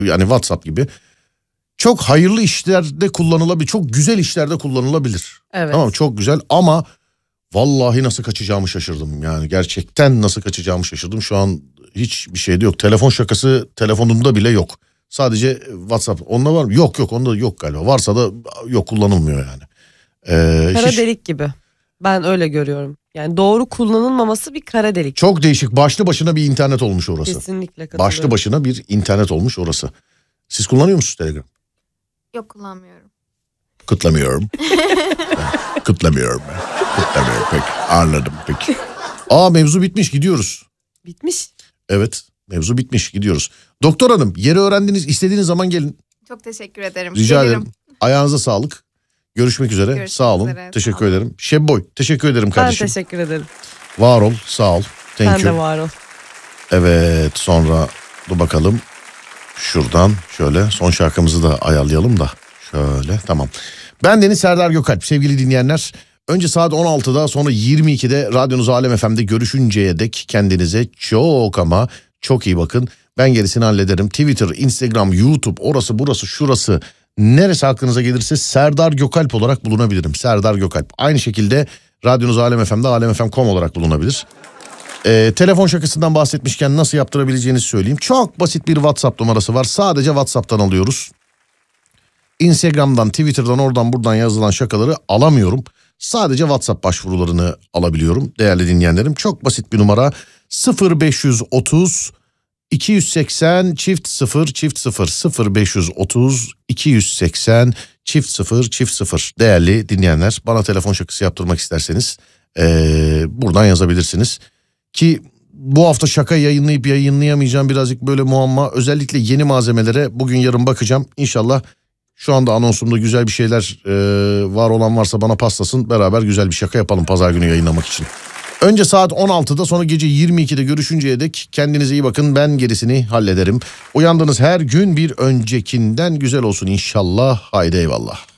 Yani WhatsApp gibi. Çok hayırlı işlerde kullanılabilir. Çok güzel işlerde kullanılabilir. Evet. Tamam, çok güzel ama vallahi nasıl kaçacağımı şaşırdım. Yani gerçekten nasıl kaçacağımı şaşırdım. Şu an hiçbir şeyde yok. Telefon şakası telefonumda bile yok. Sadece WhatsApp. Onda var mı? Yok, onda yok galiba. Varsa da yok, kullanılmıyor yani. Kara delik gibi. Ben öyle görüyorum. Yani doğru kullanılmaması bir kara delik. Çok değişik. Başlı başına bir internet olmuş orası. Kesinlikle katılıyorum. Başlı başına bir internet olmuş orası. Siz kullanıyor musunuz Telegram? Yok, kullanmıyorum. Kutlamıyorum. Kutlamıyorum. Kutlamıyorum pek. Anladım peki. Mevzu bitmiş, gidiyoruz. Bitmiş. Evet, mevzu bitmiş, gidiyoruz. Doktor hanım, yeri öğrendiniz, istediğiniz zaman gelin. Çok teşekkür ederim. Rica Gelirim. ederim. Ayağınıza sağlık. Görüşmek üzere. Görüşmek sağ olun. üzere, Teşekkür sağ olun. ederim. Şebboy, teşekkür ederim kardeşim. Ben teşekkür ederim. Var ol, sağ ol. Thank Sen you. de var ol. Evet, sonra dur bakalım. Şuradan şöyle son şarkımızı da ayarlayalım da. Şöyle, tamam. Ben Deniz Serdar Gökalp, sevgili dinleyenler. Önce saat 16'da, sonra 22'de radyonuz Alem FM'de görüşünceye dek kendinize çok ama çok iyi bakın. Ben gerisini hallederim. Twitter, Instagram, YouTube, orası burası şurası, neresi aklınıza gelirse Serdar Gökalp olarak bulunabilirim. Serdar Gökalp. Aynı şekilde radyonuz Alem FM'de alemfm.com olarak bulunabilir. Telefon şakasından bahsetmişken nasıl yaptırabileceğinizi söyleyeyim. Çok basit bir WhatsApp numarası var. Sadece WhatsApp'tan alıyoruz. Instagram'dan, Twitter'dan, oradan buradan yazılan şakaları alamıyorum. Sadece WhatsApp başvurularını alabiliyorum değerli dinleyenlerim. Çok basit bir numara: 0530 280 çift 0 çift 0 0530 280 çift 0 çift 0. Değerli dinleyenler, bana telefon şakası yaptırmak isterseniz buradan yazabilirsiniz. Ki bu hafta şaka yayınlayıp yayınlayamayacağım birazcık böyle muamma. Özellikle yeni malzemelere bugün yarın bakacağım. İnşallah şu anda anonsumda güzel bir şeyler var olan varsa bana pastasın. Beraber güzel bir şaka yapalım pazar günü yayınlamak için. Önce saat 16'da, sonra gece 22'de görüşünceye dek kendinize iyi bakın. Ben gerisini hallederim. Uyandığınız her gün bir öncekinden güzel olsun inşallah. Haydi eyvallah.